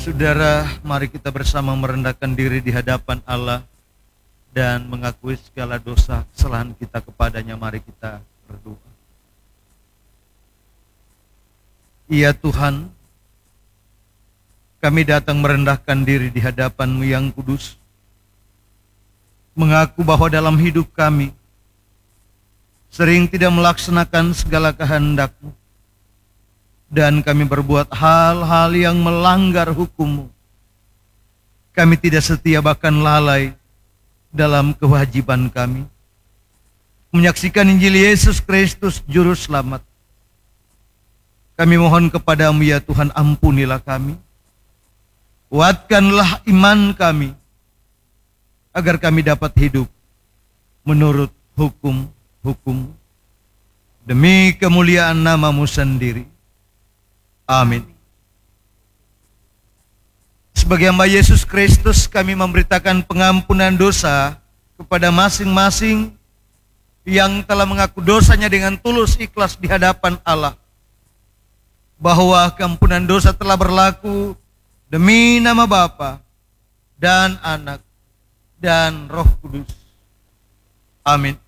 Saudara, mari kita bersama merendahkan diri di hadapan Allah dan mengakui segala dosa kesalahan kita kepadanya. Mari kita berdoa. Ya Tuhan, kami datang merendahkan diri di hadapan-Mu yang kudus, mengaku bahwa dalam hidup kami sering tidak melaksanakan segala kehendak-Mu, dan kami berbuat hal-hal yang melanggar hukum-Mu. Kami tidak setia bahkan lalai dalam kewajiban kami menyaksikan Injil Yesus Kristus Juru Selamat. Kami mohon kepadamu ya Tuhan, ampunilah kami, kuatkanlah iman kami, agar kami dapat hidup menurut hukum-hukum, demi kemuliaan nama-Mu sendiri. Amin. Sebagai hamba Yesus Kristus, kami memberitakan pengampunan dosa kepada masing-masing yang telah mengaku dosanya dengan tulus ikhlas di hadapan Allah, bahwa keampunan dosa telah berlaku demi nama Bapa dan Anak dan Roh Kudus. Amin.